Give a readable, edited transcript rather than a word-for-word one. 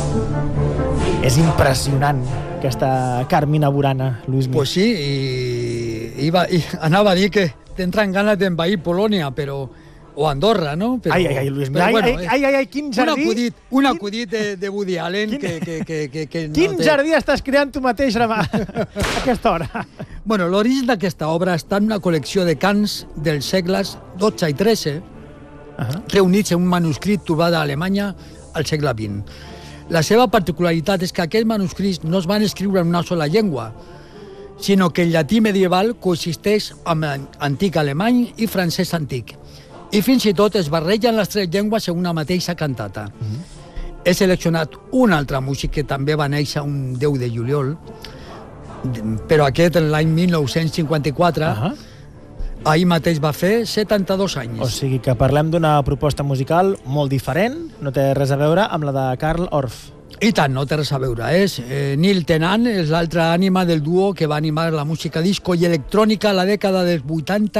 És impressionant, aquesta Carmina Burana, Luis Mir. Pues sí, y anava a dir que tendran ganas d'envair Polònia, però... o Andorra, no? Però, ai, Luis Mir, ai, quin jardí... Un acudit de Woody Allen que no quin jardí estàs creant tu mateix a aquesta hora? Bueno, l'origen d'aquesta obra està en una col·lecció de cants dels segles XII i XIII, reunits en un manuscrit trobat a Alemanya al segle XX. La seva particularitat és que aquests manuscrits no es van escriure en una sola llengua, sinó que el llatí medieval coexisteix amb antic alemany i francès antic. I fins i tot es barregen les tres llengües en una mateixa cantata. He seleccionat un altre músic que també va néixer un 10 de juliol, però aquest en l'any 1954, ahir mateix va fer 72 anys. O sigui que parlem d'una proposta musical molt diferent, no té res a veure amb la de Carl Orff. I tant, no té res a veure. Neil Tennant és l'altra ànima del duo que va animar la música disco i electrònica a la dècada dels 80